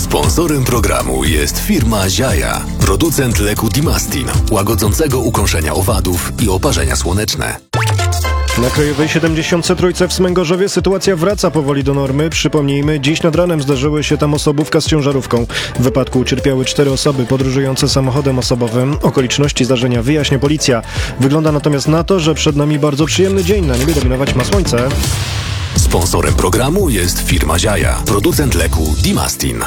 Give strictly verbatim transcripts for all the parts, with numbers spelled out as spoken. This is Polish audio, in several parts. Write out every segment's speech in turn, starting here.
Sponsorem programu jest firma Ziaja, producent leku Dimastin, łagodzącego ukąszenia owadów i oparzenia słoneczne. Na Krajowej siedemdziesiątce trzy w Smęgorzewie sytuacja wraca powoli do normy. Przypomnijmy, dziś nad ranem zdarzyły się tam osobówka z ciężarówką. W wypadku ucierpiały cztery osoby podróżujące samochodem osobowym. Okoliczności zdarzenia wyjaśnia policja. Wygląda natomiast na to, że przed nami bardzo przyjemny dzień. Na niebie dominować ma słońce. Sponsorem programu jest firma Ziaja, producent leku Dimastin.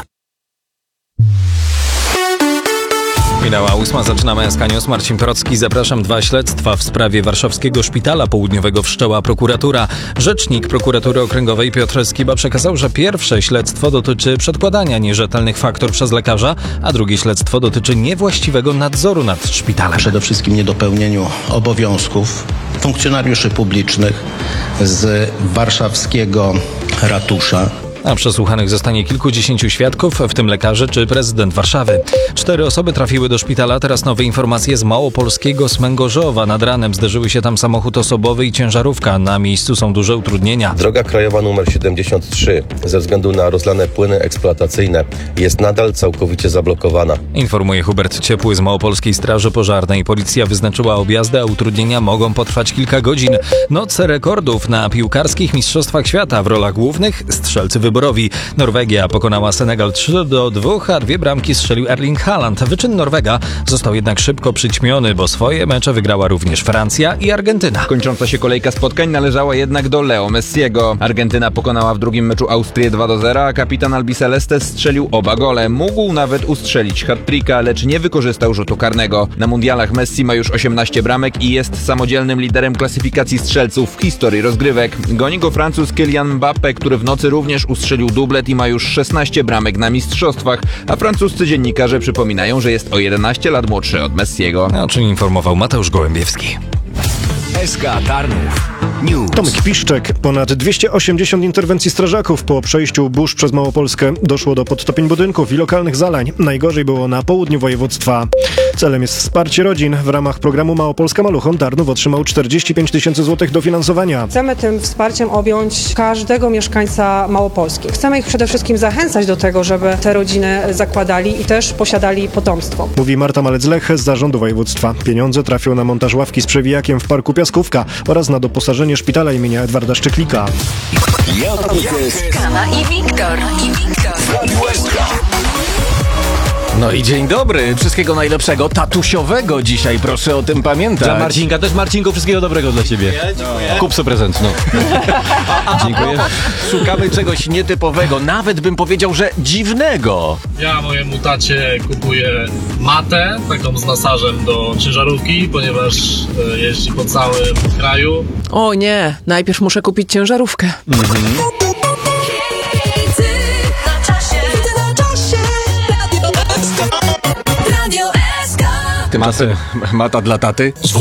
Minęła ósma, zaczynamy S K News. Marcin Procki, zapraszam. Dwa śledztwa w sprawie warszawskiego Szpitala Południowego wszczęła prokuratura. Rzecznik prokuratury okręgowej Piotr Skiba przekazał, że pierwsze śledztwo dotyczy przedkładania nierzetelnych faktur przez lekarza, a drugie śledztwo dotyczy niewłaściwego nadzoru nad szpitalem. Przede wszystkim niedopełnieniu obowiązków funkcjonariuszy publicznych z warszawskiego ratusza. A przesłuchanych zostanie kilkudziesięciu świadków, w tym lekarze czy prezydent Warszawy. Cztery osoby trafiły do szpitala. Teraz nowe informacje z małopolskiego Smęgorzowa. Nad ranem zderzyły się tam samochód osobowy i ciężarówka. Na miejscu są duże utrudnienia. Droga krajowa numer siedemdziesiąt trzy ze względu na rozlane płyny eksploatacyjne jest nadal całkowicie zablokowana. Informuje Hubert Ciepły z Małopolskiej Straży Pożarnej. Policja wyznaczyła objazdy, a utrudnienia mogą potrwać kilka godzin. Noc rekordów na piłkarskich mistrzostwach świata. W rolach głównych strzelcy wyborowi. Norwegia pokonała Senegal trzy do dwóch, a dwie bramki strzelił Erling Haaland. Wyczyn Norwega został jednak szybko przyćmiony, bo swoje mecze wygrała również Francja i Argentyna. Kończąca się kolejka spotkań należała jednak do Leo Messiego. Argentyna pokonała w drugim meczu Austrię dwa do zera, a kapitan Albiceleste strzelił oba gole. Mógł nawet ustrzelić hat-tricka, lecz nie wykorzystał rzutu karnego. Na mundialach Messi ma już osiemnaście bramek i jest samodzielnym liderem klasyfikacji strzelców w historii rozgrywek. Goni go Francuz Kylian Mbappé, który w nocy również ustrzelił strzelił dublet i ma już szesnaście bramek na mistrzostwach, a francuscy dziennikarze przypominają, że jest o jedenaście lat młodszy od Messiego. O czym informował Mateusz Gołębiewski. S K Tarnów News. Tomek Piszczek. Ponad dwieście osiemdziesiąt interwencji strażaków po przejściu burz przez Małopolskę. Doszło do podtopień budynków i lokalnych zalań. Najgorzej było na południu województwa. Celem jest wsparcie rodzin. W ramach programu Małopolska Maluchom Tarnów otrzymał czterdzieści pięć tysięcy złotych dofinansowania. Chcemy tym wsparciem objąć każdego mieszkańca Małopolski. Chcemy ich przede wszystkim zachęcać do tego, żeby te rodziny zakładali i też posiadali potomstwo. Mówi Marta Malec-Lech z zarządu województwa. Pieniądze trafią na montaż ławki z przewijakiem w Parku Piaskówka oraz na doposażenie szpitala imienia Edwarda Szczeklika. Kama i Wiktor. I Wiktor. No i dzień dobry, wszystkiego najlepszego, tatusiowego dzisiaj, proszę o tym pamiętać. Dla Marcinka też, Marcinku, wszystkiego dobrego dla ciebie. Ja dziękuję. Kup sobie prezent, no. Dziękuję. Szukamy czegoś nietypowego, nawet bym powiedział, że dziwnego. Ja mojemu tacie kupuję matę, taką z masażem do ciężarówki, ponieważ jeździ po całym kraju. O nie, najpierw muszę kupić ciężarówkę. Mhm. Tymczasem mata dla taty.